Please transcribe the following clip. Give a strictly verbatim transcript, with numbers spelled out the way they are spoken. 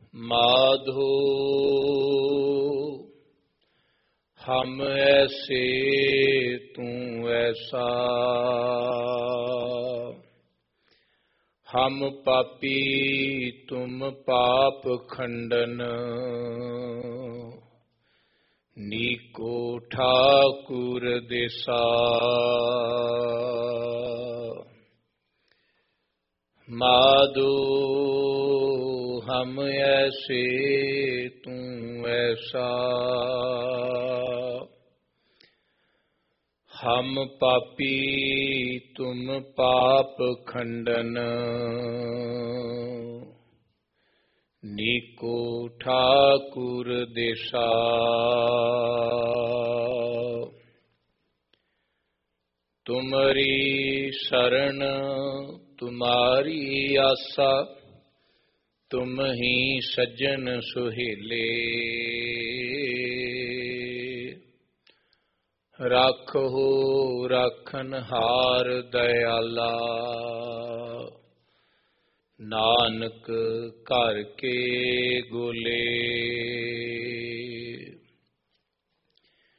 माधो हम ऐसे तू ऐसा, हम पापी तुम पाप खंडन, नीको ठाकुर देसा। माधो हम ऐसे तू ऐसा, हम पापी तुम पाप खंडन, नीको ठाकुर देसा। तुम्हारी शरण तुम्हारी आसा, तुम ही सज्जन सुहेले। राखो राखन हार दयाला, नानक कर के गोले।